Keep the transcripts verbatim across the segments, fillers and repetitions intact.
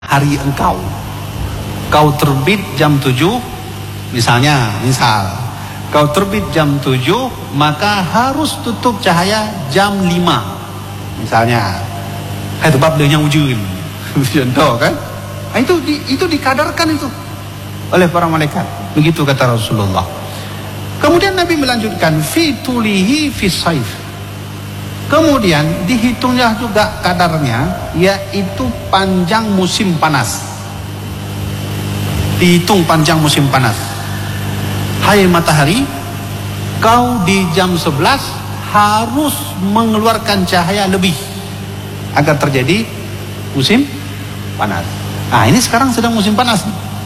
hari engkau. Kau terbit jam tujuh, misalnya, misal kau terbit jam tujuh, maka harus tutup cahaya jam lima, misalnya. Itu bab dia yang ujun. Contoh kan? Itu di, itu dikadarkan itu oleh para malaikat. Begitu kata Rasulullah. Kemudian Nabi melanjutkan fi tulihi fi saif. Kemudian dihitungnya juga kadarnya, yaitu panjang musim panas. Dihitung panjang musim panas. Hai matahari, kau di jam sebelas harus mengeluarkan cahaya lebih agar terjadi musim panas. Nah, ini sekarang sedang musim panas.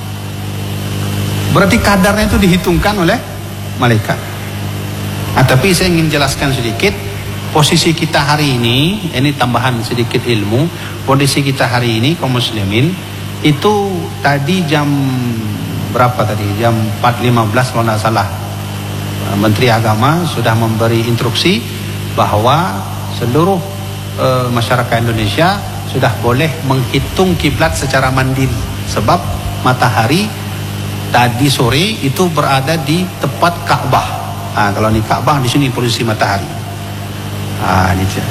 Berarti kadarnya itu dihitungkan oleh malaikat. Nah, tapi saya ingin jelaskan sedikit posisi kita hari ini. Ini tambahan sedikit ilmu. Posisi kita hari ini kaum muslimin itu tadi jam berapa tadi? Jam empat lima belas kalau tidak salah. Menteri Agama sudah memberi instruksi bahwa seluruh e, masyarakat Indonesia sudah boleh menghitung kiblat secara mandiri. Sebab matahari tadi sore itu berada di tepat Ka'bah. Nah, kalau ini Ka'bah, di sini posisi matahari. Ah, ini dia.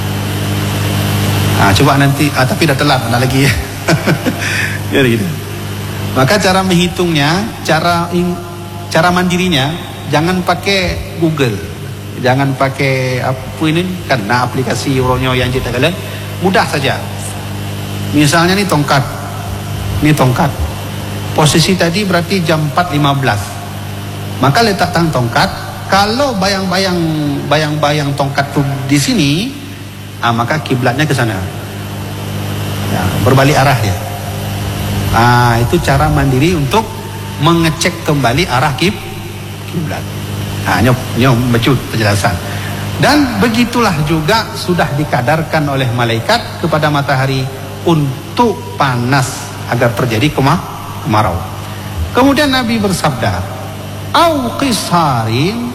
Ah, coba nanti, ah, tapi dah telat, ada lagi ya. Ya gitu. Maka cara menghitungnya, cara cara mandirinya, jangan pakai Google, jangan pakai apa ini, karena aplikasi Euronyo yang kita kalian mudah saja. Misalnya nih tongkat, ini tongkat. Posisi tadi berarti jam empat lima belas. Maka letakkan tongkat. Kalau bayang-bayang bayang-bayang tongkat tuh di sini, ah, maka kiblatnya ke sana. Ya, berbalik arah ya. Ah, itu cara mandiri untuk mengecek kembali arah kib kiblat. Ah, nyop nyop becut penjelasan. Dan begitulah juga sudah dikadarkan oleh malaikat kepada matahari untuk panas agar terjadi kemah kemarau. Kemudian Nabi bersabda, au qisarin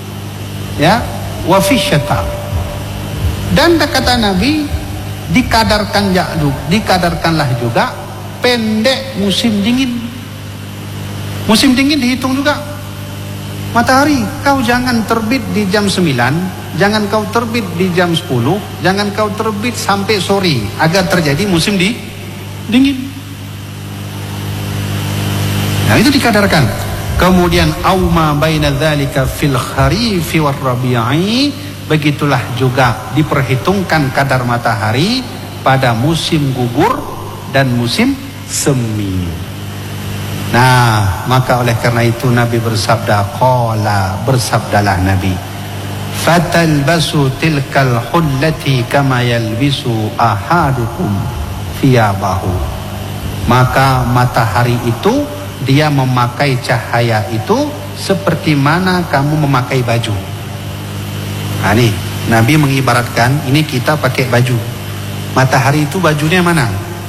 ya wa fi syata. Dan kata Nabi, dikadarkan jaduk, dikadarkanlah juga pendek musim dingin. Musim dingin dihitung juga. Matahari, kau jangan terbit di jam sembilan, jangan kau terbit di jam sepuluh, jangan kau terbit sampai sore agar terjadi musim di dingin. Nah, itu dikadarkan. Kemudian auma baina dzalika fil kharifi war rabi'i, begitulah juga diperhitungkan kadar matahari pada musim gugur dan musim semi. Nah, maka oleh karena itu Nabi bersabda, qala, bersabdalah Nabi, fatalbasu tilkal hullati kama yalbisu ahadukum thiyabahu. Maka matahari itu dia memakai cahaya itu seperti mana kamu memakai baju. Nah, ini Nabi mengibaratkan ini kita pakai baju. Matahari itu bajunya mana?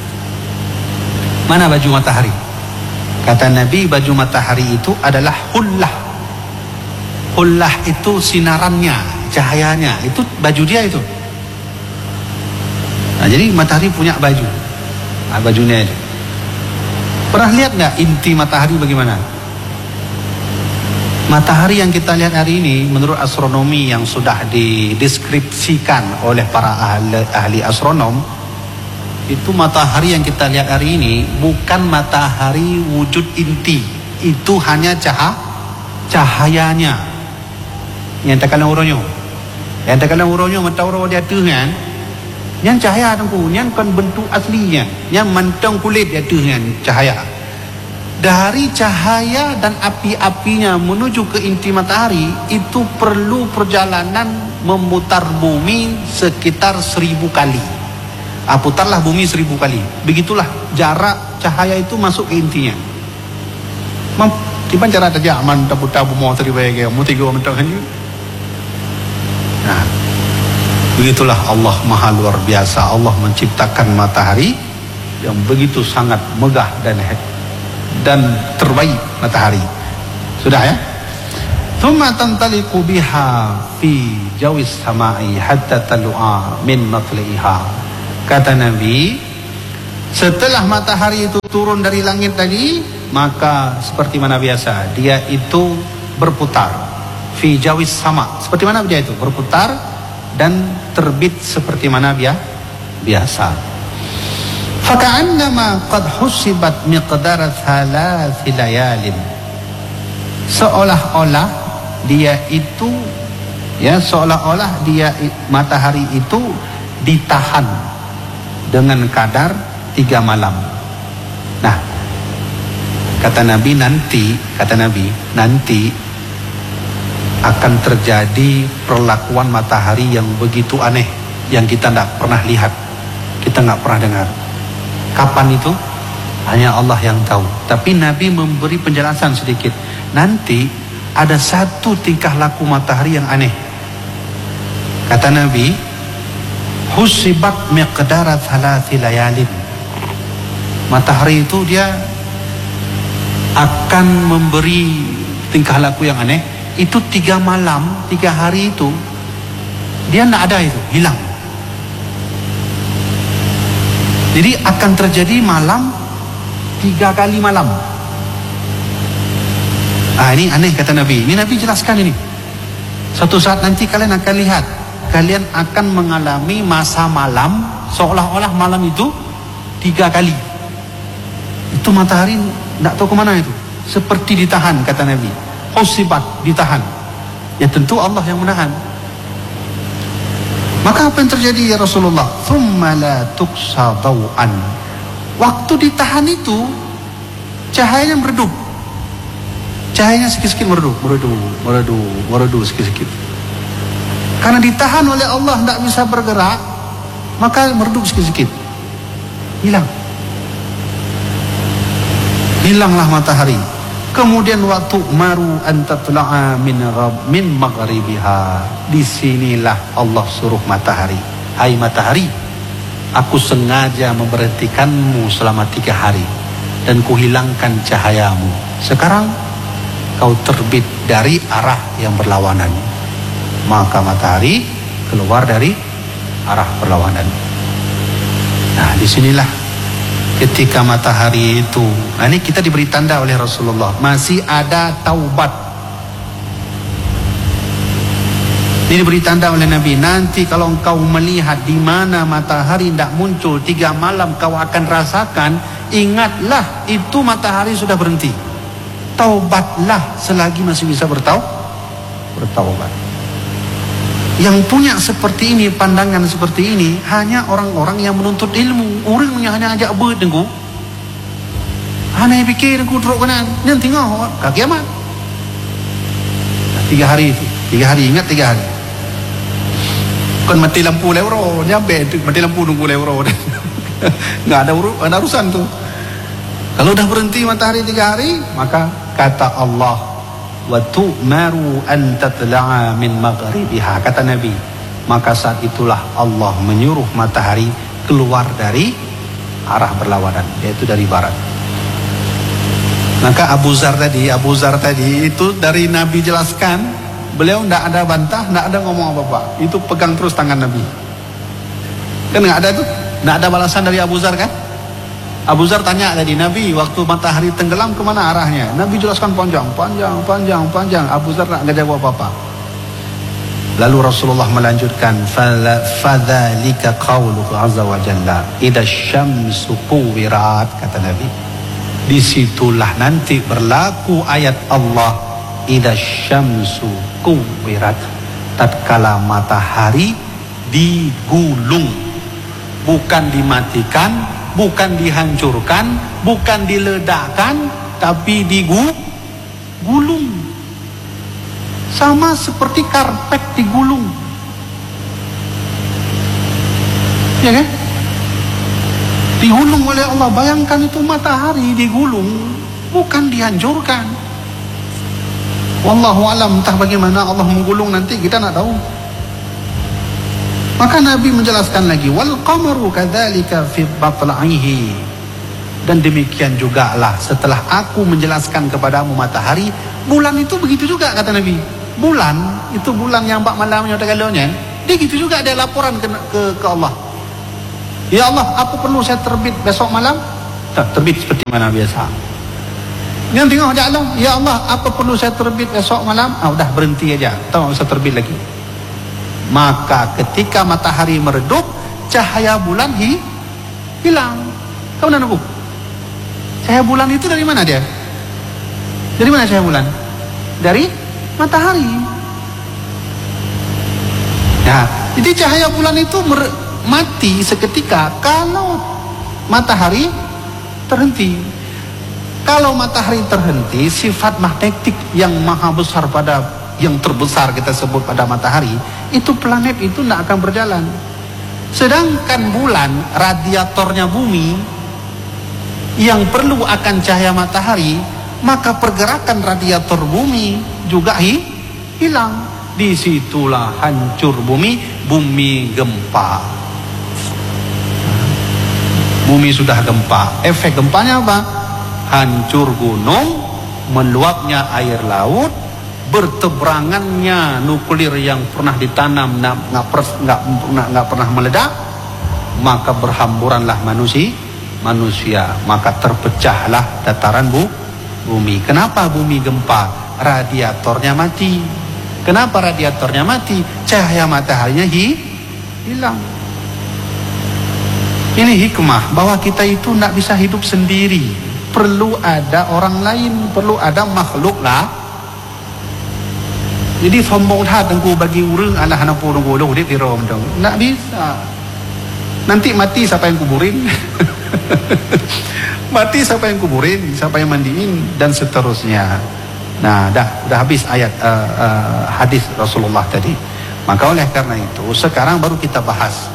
Mana baju matahari? Kata Nabi, baju matahari itu adalah hullah. Hullah itu sinarannya, cahayanya, itu baju dia itu. Nah, jadi matahari punya baju. Nah, bajunya itu. Pernah lihat nggak inti matahari bagaimana? Matahari yang kita lihat hari ini menurut astronomi yang sudah dideskripsikan oleh para ahli, ahli astronom, itu matahari yang kita lihat hari ini bukan matahari wujud inti, itu hanya cahaya cahayanya. Yang terkadang uronyo, yang terkadang uronyo matahari di atas kan, yang cahaya tu, yang kan bentuk aslinya, yang mantang kulit di atas kan cahaya. Dari cahaya dan api-apinya menuju ke inti matahari itu perlu perjalanan memutar bumi sekitar seribu kali. Ah, putarlah bumi seribu kali. Begitulah jarak cahaya itu masuk ke intinya. Mam, tiba cara saja mantap putar bumi seribu kali. Mau tiga mentang kan? Nah, begitulah Allah Maha luar biasa. Allah menciptakan matahari yang begitu sangat megah dan dan terbaik matahari. Sudah ya? Thumma tantaliqu biha fi jawis samai hatta talu'a min matliha. Kata Nabi, Setelah matahari itu turun dari langit tadi, maka seperti mana biasa, dia itu berputar. Fi jawis sama. Seperti mana dia itu? Berputar dan terbit seperti mana dia biasa. Faka'annama qad husibat miqdar thalathi layalin. Seolah-olah dia itu, ya, seolah-olah dia matahari itu ditahan dengan kadar tiga malam. Nah, kata Nabi nanti, kata Nabi nanti akan terjadi perlakuan matahari yang begitu aneh, yang kita tidak pernah lihat, kita nggak pernah dengar. Kapan itu? Hanya Allah yang tahu. Tapi Nabi memberi penjelasan sedikit. Nanti ada satu tingkah laku matahari yang aneh. Kata Nabi, husibat miqdarat thalathi layalin. Matahari itu dia akan memberi tingkah laku yang aneh. Itu tiga malam, tiga hari itu dia tidak ada, itu hilang. Jadi akan terjadi malam tiga kali malam. Ah, ini aneh kata Nabi. Ini Nabi jelaskan ini. Suatu saat nanti kalian akan lihat, kalian akan mengalami masa malam seolah-olah malam itu tiga kali. Itu matahari tidak tahu kemana itu, seperti ditahan kata Nabi. Husibat, ditahan. Ya tentu Allah yang menahan. Maka apa yang terjadi ya Rasulullah? Thumma la tuqsa daw'an. Waktu ditahan itu cahayanya meredup. Cahayanya sikit-sikit meredup, meredup, meredup, meredup sikit-sikit. Karena ditahan oleh Allah tidak bisa bergerak, maka meredup sikit-sikit. Hilang. Hilanglah matahari. Kemudian waktu maru antatla'a min ghab min maghribiha. Disinilah Allah suruh matahari, hai matahari, aku sengaja memberhentikanmu selama tiga hari dan kuhilangkan cahayamu. Sekarang kau terbit dari arah yang berlawanan. Maka matahari keluar dari arah berlawanan. Nah, disinilah ketika matahari itu, nah ini kita diberi tanda oleh Rasulullah, masih ada taubat. Ini diberi tanda oleh Nabi, nanti kalau engkau melihat di mana matahari tidak muncul tiga malam, kau akan rasakan, ingatlah itu matahari sudah berhenti. Taubatlah selagi masih bisa bertau bertaubat. Yang punya seperti ini, pandangan seperti ini, hanya orang-orang yang menuntut ilmu. Orang yang hanya ajak berdengku, hanya pikir aku teruk kanan, nanti tengok kaki amat. Tiga hari itu, tiga hari, ingat tiga hari. Kan mati lampu lewro, nyampe mati lampu nunggu lewro. Nggak ada uru, ada urusan tuh. Kalau udah berhenti matahari tiga hari, maka kata Allah, wa tu'maru an tatla'a min maghribiha, kata Nabi, maka saat itulah Allah menyuruh matahari keluar dari arah berlawanan, yaitu dari barat. Maka Abu Zar tadi, Abu Zar tadi itu dari Nabi jelaskan, beliau tidak ada bantah, tidak ada ngomong apa-apa, itu pegang terus tangan Nabi. Kan nggak ada tuh, nggak ada balasan dari Abu Zar kan? Abu Zar tanya tadi, Nabi waktu matahari tenggelam kemana arahnya? Nabi jelaskan panjang, panjang, panjang, panjang. Abu Zar tak jawab apa-apa. Lalu Rasulullah melanjutkan, fadzalika qauluhu azza wa jalla, idza syamsu kuwirat, kata Nabi. Disitulah nanti berlaku ayat Allah, idza syamsu kuwirat, tatkala matahari digulung, bukan dimatikan, bukan dihancurkan, bukan diledakkan, tapi digulung. Sama seperti karpet digulung. Ya kan? Digulung oleh Allah. Bayangkan itu matahari digulung, bukan dihancurkan. Wallahu alam, entah bagaimana Allah menggulung nanti, kita nak tahu. Maka Nabi menjelaskan lagi, wal qamaru kadzalika fi batla'ihi, dan demikian jugalah setelah aku menjelaskan kepadamu matahari, bulan itu begitu juga, kata Nabi. Bulan itu, bulan yang bak malamnya tegalonya, dia gitu juga ada laporan ke, ke ke Allah. Ya Allah, apa perlu saya terbit besok malam? Tak, terbit seperti mana biasa. Yang tengok aja Allah, ya Allah, apa perlu saya terbit esok malam? Ah, udah berhenti aja, tak usah terbit lagi. Maka ketika matahari meredup, cahaya bulan hi, hilang. Kau nak nunggu? Cahaya bulan itu dari mana dia? Dari mana cahaya bulan? Dari matahari. Nah, jadi cahaya bulan itu mati seketika kalau matahari terhenti. Kalau matahari terhenti, sifat magnetik yang maha besar pada, yang terbesar kita sebut pada matahari, itu planet itu tidak akan berjalan. Sedangkan bulan, radiatornya bumi, yang perlu akan cahaya matahari, maka pergerakan radiator bumi juga hi, hilang. Disitulah hancur bumi, bumi gempa. Bumi sudah gempa. Efek gempanya apa? Hancur gunung, meluapnya air laut, berteberangannya nuklir yang pernah ditanam nggak nggak nggak nggak pernah meledak, maka berhamburanlah manusia, manusia, maka terpecahlah dataran bu, bumi. Kenapa bumi gempa? Radiatornya mati. Kenapa radiatornya mati? Cahaya mataharinya hi, hilang. Ini hikmah bahwa kita itu tidak bisa hidup sendiri. Perlu ada orang lain, perlu ada makhluk lah. Jadi sombong dah tengku bagi urang alah anak purung guluh dia tirom dong. Tak bisa. Nanti mati siapa yang kuburin? Mati siapa yang kuburin? Siapa yang mandiin? Dan seterusnya. Nah, dah dah habis ayat uh, uh, hadis Rasulullah tadi. Maka oleh karena itu sekarang baru kita bahas.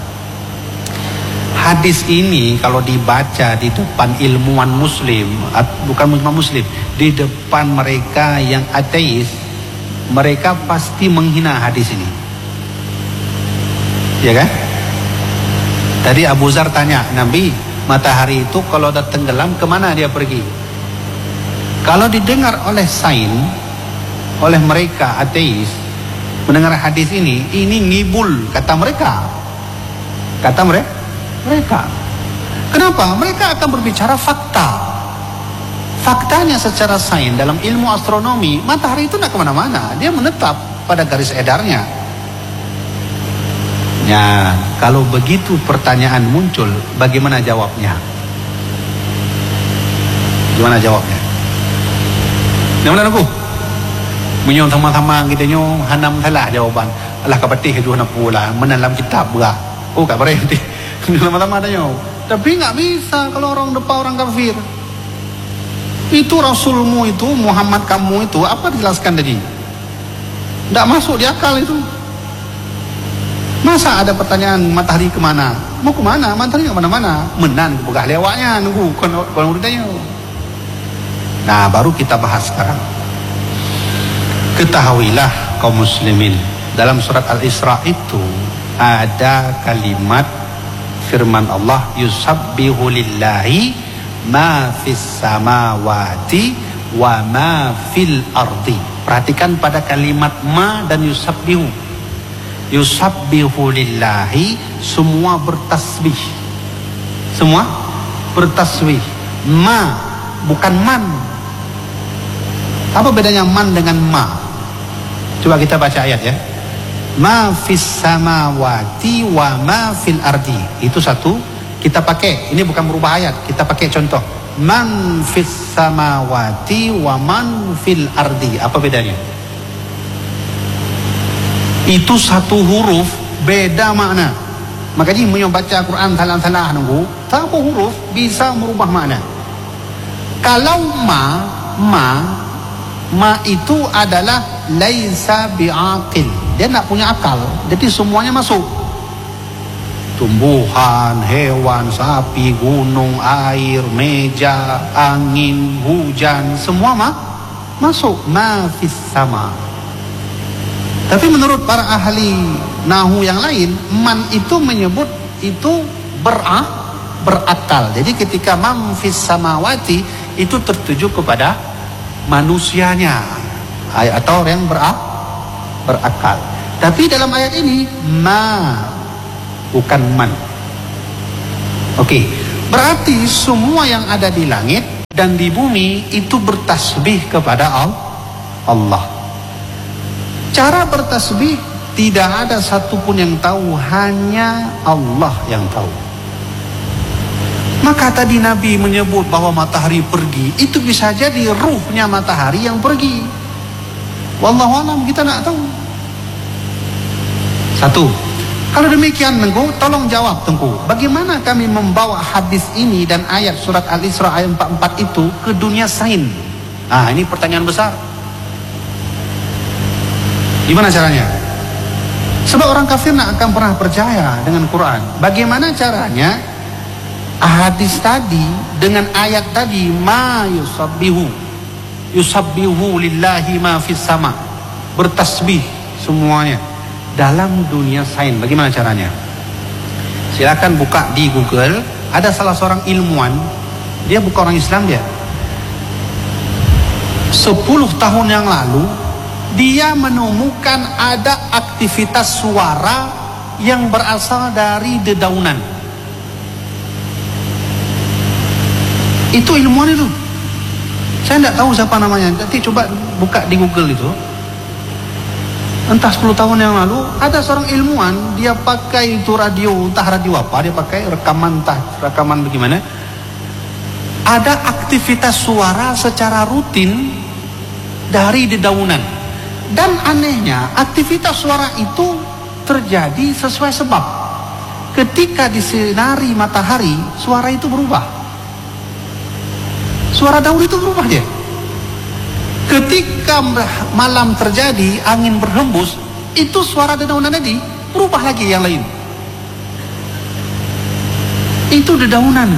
Hadis ini kalau dibaca di depan ilmuwan muslim, bukan ilmuwan muslim, di depan mereka yang ateis, mereka pasti menghina hadis ini. Ya kan? Tadi Abu Zar tanya, Nabi, matahari itu kalau udah tenggelam kemana dia pergi? Kalau didengar oleh sains, oleh mereka ateis, mendengar hadis ini, ini ngibul, kata mereka. Kata mereka. Mereka, kenapa? Mereka akan berbicara fakta. Faktanya secara sains dalam ilmu astronomi, matahari itu tidak kemana-mana, dia menetap pada garis edarnya. Ya, kalau begitu pertanyaan muncul, bagaimana jawabnya? Gimana jawabnya? Yang mana aku? Menyong sama-sama kita nyong hanam salah jawaban. Allah kapatih itu nak pula menalam kitab berah. Oh, tak berhenti. Lama-lama adanya. Tapi nggak bisa kalau orang depan orang kafir. Itu Rasulmu itu, Muhammad kamu itu, apa dijelaskan tadi? Nggak masuk di akal itu. Masa ada pertanyaan matahari kemana? Mau kemana? Matahari nggak kemana-mana. Menan begah lewatnya nunggu kalau uritanya. Nah, baru kita bahas sekarang. Ketahuilah kaum muslimin, dalam surat Al-Isra itu ada kalimat firman Allah, yusabbihu lillahi ma fis samawati wa ma fil ardi. Perhatikan pada kalimat ma dan yusabbihu. Yusabbihu lillahi, semua bertasbih. Semua bertasbih. Ma, bukan man. Apa bedanya man dengan ma? Coba kita baca ayat ya. Ma fis samawati wa ma fil ardi. Itu satu, kita pakai. Ini bukan merubah ayat, kita pakai contoh. Man fis samawati wa man fil ardi. Apa bedanya? Itu satu huruf beda makna. Makanya mau baca Quran salah-salah nunggu, satu huruf bisa merubah makna. Kalau ma, ma ma itu adalah laisa bi'aqil. Dia tidak punya akal, jadi semuanya masuk. Tumbuhan, hewan, sapi, gunung, air, meja, angin, hujan, semua mah masuk. Ma fis sama. Tapi menurut para ahli nahu yang lain, man itu menyebut itu berah, berakal. Jadi ketika man fis samawati itu tertuju kepada manusianya atau yang berak, berakal. Tapi dalam ayat ini ma, bukan man. Oke, berarti semua yang ada di langit dan di bumi itu bertasbih kepada Allah. Cara bertasbih tidak ada satupun yang tahu, hanya Allah yang tahu. Maka tadi Nabi menyebut bahwa matahari pergi, itu bisa jadi ruhnya matahari yang pergi. Wallahu alam, kita nak tahu. Satu. Kalau demikian Tengku, tolong jawab Tengku, bagaimana kami membawa hadis ini dan ayat surat Al-Isra ayat empat puluh empat itu ke dunia sains? Nah, ini pertanyaan besar. Gimana caranya? Sebab orang kafir tidak akan pernah percaya dengan Quran. Bagaimana caranya hadis tadi dengan ayat tadi, ma yusabbihu yusabbihu lillahi ma fis sama, bertasbih semuanya dalam dunia sains. Bagaimana caranya? Silakan buka di Google. Ada salah seorang ilmuwan, dia bukan orang Islam, dia sepuluh tahun yang lalu dia menemukan ada aktivitas suara yang berasal dari dedaunan. Itu ilmuwan itu. Saya tidak tahu siapa namanya. Nanti coba buka di Google itu. Entah sepuluh tahun yang lalu ada seorang ilmuwan, dia pakai itu radio, entah radio apa, dia pakai rekaman, entah rekaman bagaimana. Ada aktivitas suara secara rutin dari dedaunan. Dan anehnya aktivitas suara itu terjadi sesuai sebab. Ketika disinari matahari, suara itu berubah. Suara daun itu berubah dia. Ketika malam terjadi, angin berhembus, itu suara dedaunan tadi berubah lagi yang lain. Itu dedaunan.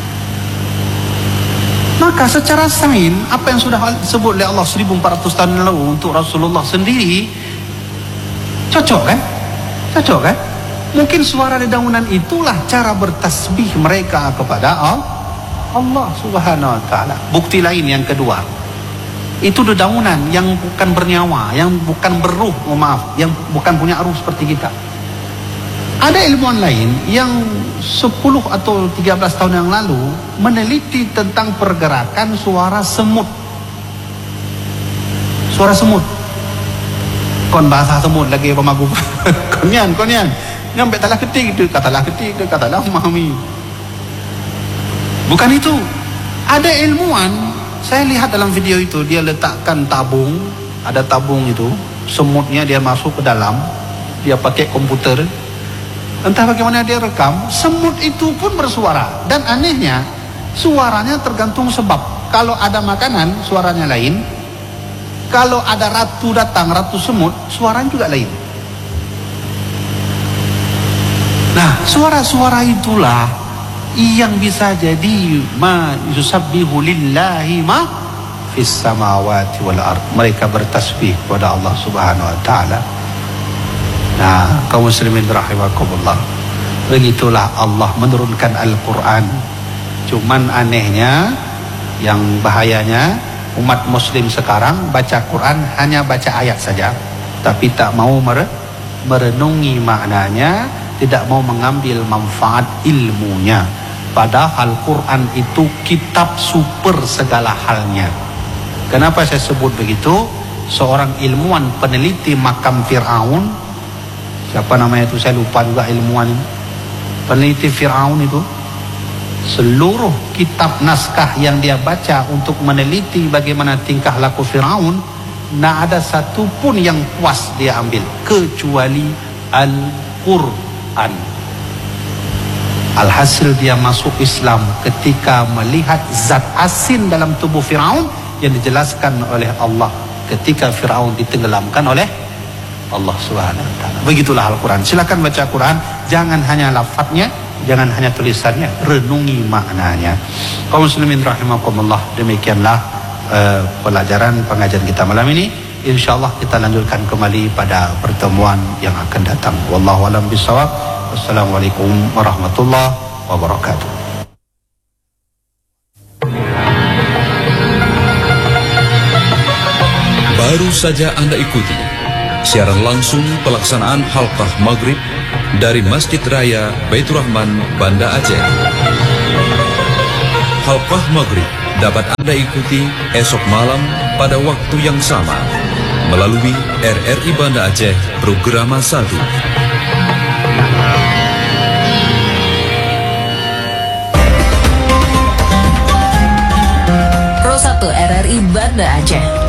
Maka secara sains, apa yang sudah disebut oleh Allah seribu empat ratus tahun yang lalu untuk Rasulullah sendiri, cocok kan? Cocok kan? Mungkin suara dedaunan itulah cara bertasbih mereka kepada Allah Subhanahu wa ta'ala. Bukti lain yang kedua, itu dedaunan yang bukan bernyawa, yang bukan beruh, oh maaf, yang bukan punya ruh seperti kita. Ada ilmuwan lain yang sepuluh atau tiga belas tahun yang lalu meneliti tentang pergerakan suara semut. Suara semut. Kon bahasa semut lagi pemagu. Konyan, konyan. Nyampe talah ketik itu, katalah ketik itu, katalah memahami. Bukan itu. Ada ilmuwan, saya lihat dalam video itu, dia letakkan tabung, ada tabung itu, semutnya dia masuk ke dalam, dia pakai komputer, entah bagaimana dia rekam, semut itu pun bersuara. Dan anehnya, suaranya tergantung sebab. Kalau ada makanan, suaranya lain. Kalau ada ratu datang, ratu semut, suaranya juga lain. Nah, suara-suara itulah yang bisa jadi ma yusabbihu lillahi ma fis samawati wal ard. Mereka bertasbih kepada Allah Subhanahu wa taala. Nah, kaum muslimin rahimakumullah, begitulah Allah menurunkan Al-Quran. Cuman anehnya, yang bahayanya, umat muslim sekarang baca Quran hanya baca ayat saja, tapi tak mau merenungi maknanya, tidak mau mengambil manfaat ilmunya. Padahal Quran itu kitab super segala halnya. Kenapa saya sebut begitu? Seorang ilmuwan peneliti makam Fir'aun, siapa namanya itu saya lupa juga, ilmuwan peneliti Fir'aun itu, seluruh kitab naskah yang dia baca untuk meneliti bagaimana tingkah laku Fir'aun, tidak ada satu pun yang puas dia ambil kecuali Al-Quran. Alhasil dia masuk Islam ketika melihat zat asin dalam tubuh Fir'aun yang dijelaskan oleh Allah ketika Fir'aun ditenggelamkan oleh Allah Subhanahu wa ta'ala. Begitulah Al-Quran. Silakan baca Quran, jangan hanya lafadznya, jangan hanya tulisannya, renungi maknanya. Kaum muslimin rahimakumullah, demikianlah uh, pelajaran pengajian kita malam ini. Insyaallah kita lanjutkan kembali pada pertemuan yang akan datang. Wallahu a'lam bishawab. Wassalamualaikum warahmatullahi wabarakatuh. Baru saja Anda ikuti Siaran langsung pelaksanaan Halqah Maghrib dari Masjid Raya Baitur Rahman, Banda Aceh. Halqah Maghrib dapat Anda ikuti esok malam pada waktu yang sama melalui R R I Banda Aceh Programa satu. Pro satu R R I Banda Aceh.